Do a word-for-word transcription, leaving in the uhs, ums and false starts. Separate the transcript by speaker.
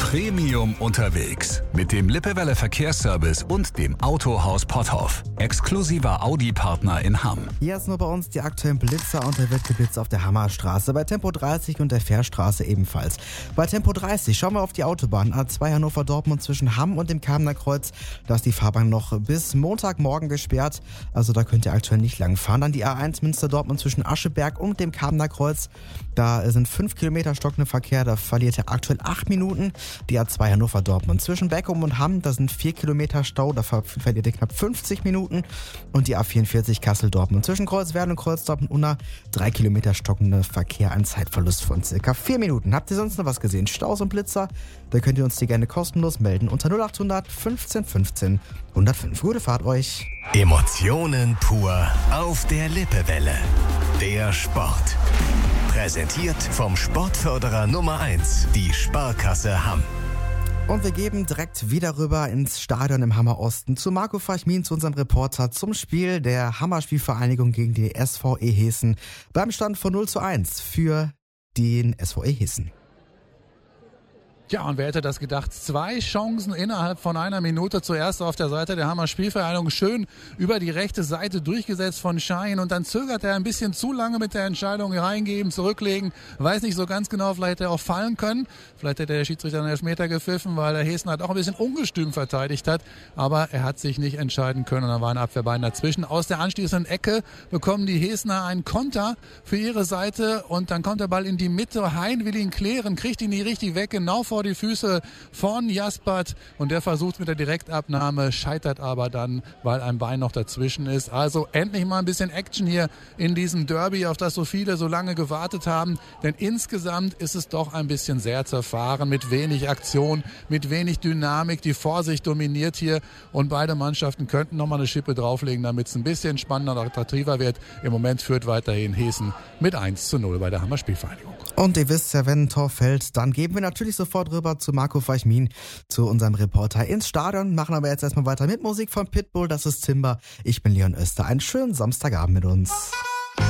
Speaker 1: Premium unterwegs mit dem Lippewelle Verkehrsservice und dem Autohaus Potthoff. Exklusiver Audi-Partner in Hamm.
Speaker 2: Hier ist nur bei uns die aktuellen Blitzer und der wird geblitzt auf der Hammerstraße, bei Tempo dreißig und der Fährstraße ebenfalls. Bei Tempo dreißig schauen wir auf die Autobahn A zwei Hannover-Dortmund zwischen Hamm und dem Kamener Kreuz. Da ist die Fahrbahn noch bis Montagmorgen gesperrt, also da könnt ihr aktuell nicht lang fahren. Dann die A eins Münster-Dortmund zwischen Ascheberg und dem Kamener Kreuz. Da sind fünf Kilometer stockender Verkehr, da verliert ihr aktuell acht Minuten. Die A zwei Hannover-Dortmund zwischen Beckum und Hamm, da sind vier Kilometer Stau, da verliert ihr knapp fünfzig Minuten. Und die A vierundvierzig Kassel-Dortmund zwischen Kreuzwerden und Kreuzdortmund-Unna, drei Kilometer stockender Verkehr, ein Zeitverlust von circa vier Minuten. Habt ihr sonst noch was gesehen? Staus und Blitzer? Da könnt ihr uns die gerne kostenlos melden unter null achthundert fünfzehn fünfzehn hundertfünf. Gute Fahrt euch!
Speaker 3: Emotionen pur auf der Lippewelle. Der Sport. Präsentiert vom Sportförderer Nummer eins, die Sparkasse Hamm.
Speaker 2: Und wir geben direkt wieder rüber ins Stadion im Hammer Osten zu Marco Fachmin, zu unserem Reporter, zum Spiel der Hammer-Spielvereinigung gegen die S V E Hessen beim Stand von null zu eins für den S V E Hessen.
Speaker 4: Ja, und wer hätte das gedacht? Zwei Chancen innerhalb von einer Minute. Zuerst auf der Seite der Hammer Spielvereinigung schön über die rechte Seite durchgesetzt von Schein. Und dann zögert er ein bisschen zu lange mit der Entscheidung, reingeben, zurücklegen. Weiß nicht so ganz genau, vielleicht hätte er auch fallen können. Vielleicht hätte der Schiedsrichter einen Elfmeter gepfiffen, weil der Hessen halt auch ein bisschen ungestüm verteidigt hat. Aber er hat sich nicht entscheiden können und dann war ein Abwehrbein dazwischen. Aus der anschließenden Ecke bekommen die Hessener einen Konter für ihre Seite. Und dann kommt der Ball in die Mitte. Hein will ihn klären, kriegt ihn nicht richtig weg, genau vor die Füße von Jaspert und der versucht mit der Direktabnahme, scheitert aber dann, weil ein Bein noch dazwischen ist. Also endlich mal ein bisschen Action hier in diesem Derby, auf das so viele so lange gewartet haben, denn insgesamt ist es doch ein bisschen sehr zerfahren, mit wenig Aktion, mit wenig Dynamik. Die Vorsicht dominiert hier und beide Mannschaften könnten nochmal eine Schippe drauflegen, damit es ein bisschen spannender und attraktiver wird. Im Moment führt weiterhin Hessen mit eins zu null bei der Hammer Spielvereinigung.
Speaker 2: Und ihr wisst ja, wenn ein Tor fällt, dann geben wir natürlich sofort rüber zu Marco Fachmin, zu unserem Reporter ins Stadion. Machen aber jetzt erstmal weiter mit Musik von Pitbull, das ist Timber. Ich bin Leon Öster. Einen schönen Samstagabend mit uns.